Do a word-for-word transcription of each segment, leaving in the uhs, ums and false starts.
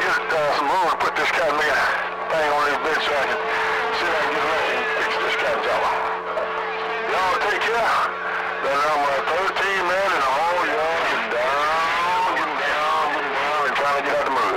get uh, some room to put this kind of thing on this bed so I can see if I can get lucky and fix this kind of job. Y'all take care. Then I'm uh, thirteen men and all y'all getting down, getting down, getting down, and trying to get out the mud.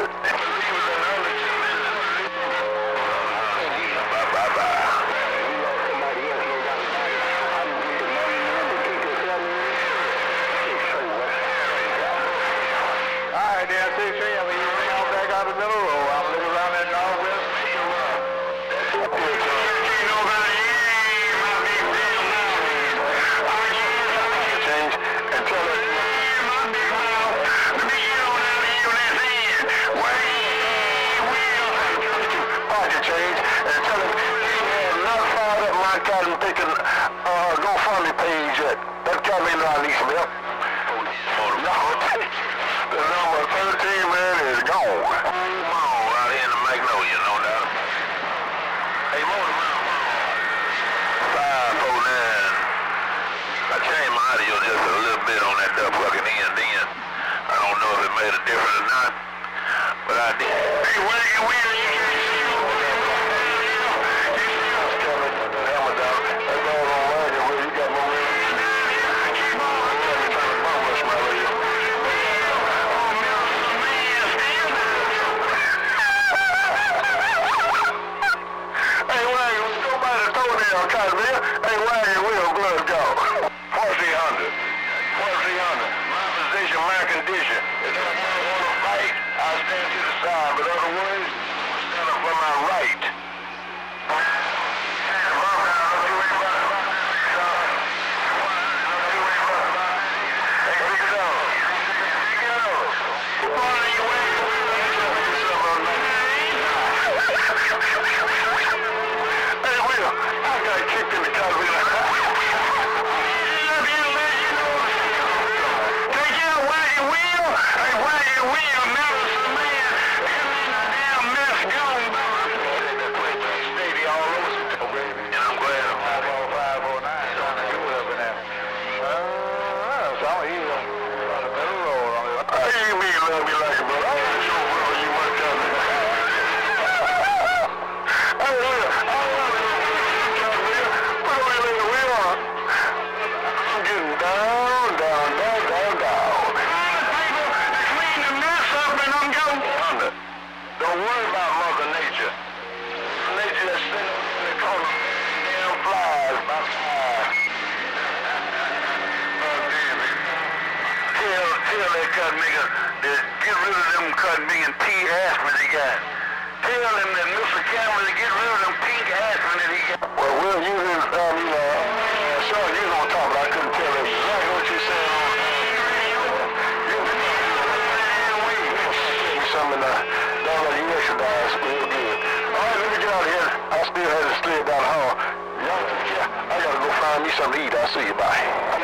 GoFundMe page yet. That got me now, I need some help. No, the number thirteen, man, is gone. Come on, out here in the Magnolia, no doubt. Hey, roll around, five four nine. I changed my audio just a little bit on that duck fucking end then. I don't know if it made a difference or not, but I did. Hey, where you will? You can't see me. Hey, where you will, blood go? forty-three hundred. forty-three hundred. My position, my condition. If I want to fight, I'll stand to the side. But other words, I'm standing for my right. Cut nigga, get rid of them cut being T aspirin they got. Tell him that Mister Cameron to get rid of them pink aspirin that he got. Well, we'll use it, um, you know, uh, Sean, you was on top, but I couldn't tell you exactly what you said on you some in the down at the exercise, real good. All right, let me get out of here. I still had to slid down the hall. Y'all take care. I gotta go find me something to eat. I'll see you. Bye.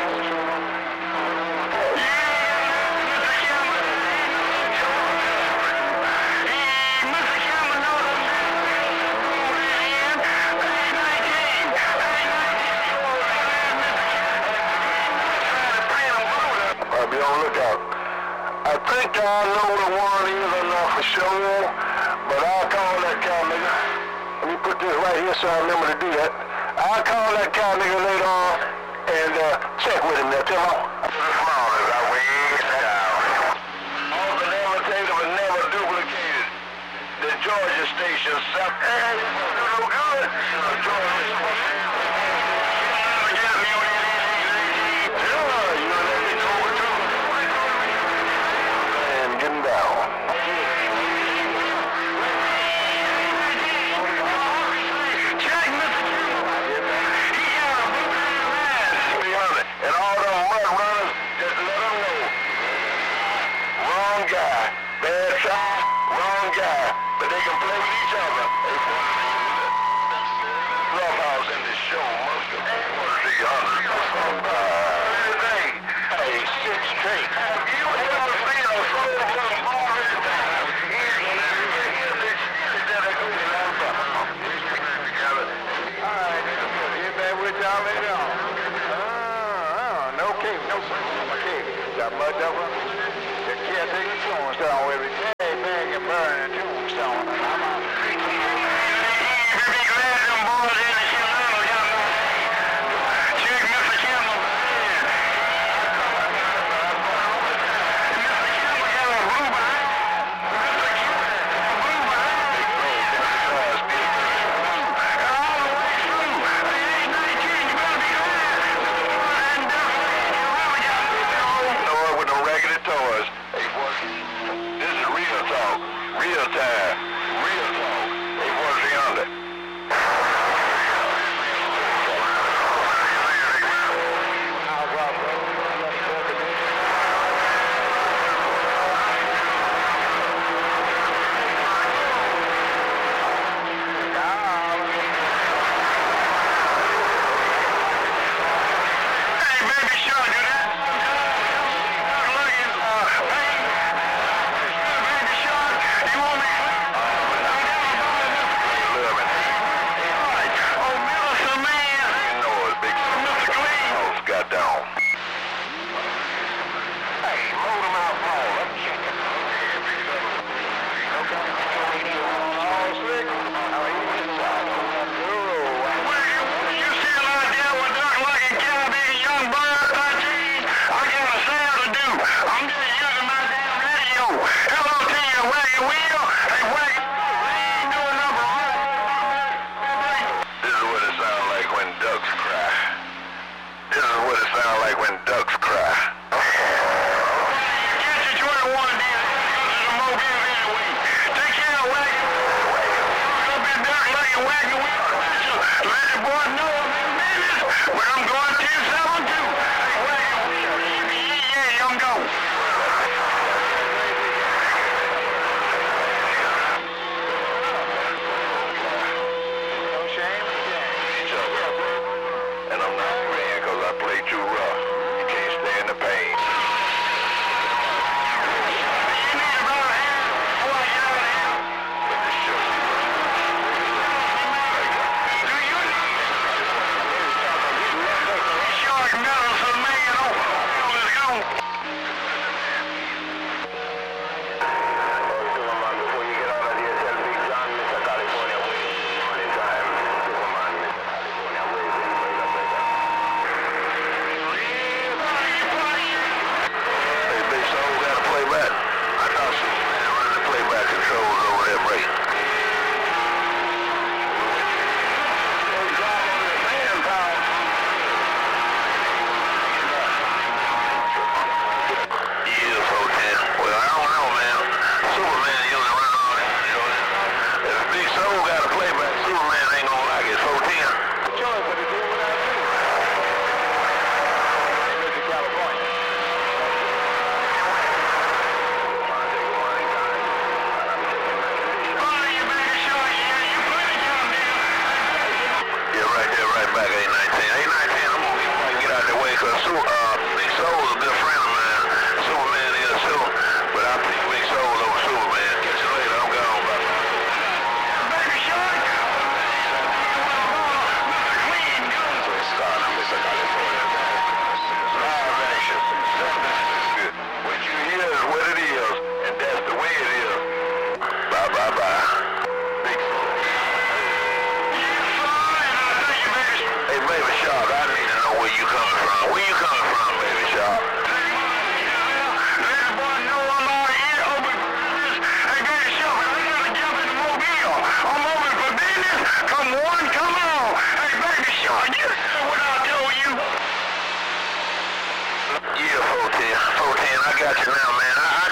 Be on the lookout. I think I know the one is enough for sure, but I'll call that cow nigga. Let me put this right here so I remember to do that. I'll call that cow nigga later on and uh, check with him there. Tell him small as I weigh down. All the never taken was never duplicated. The Georgia station sucked. Hey, no good. The Georgia station. Bad shot, wrong guy, but they can play with each other. Clubhouse in this show, most of them. three hundred. Hey, six straight. You ever feel a soul from all this time? Here's one of you here, bitch. Instead of going out of all right, get back with y'all later on. Uh, no cake, no cake. Got mud double. The caretaker going down with it. Hey, bag and burn. four ten, I got you now, man. I,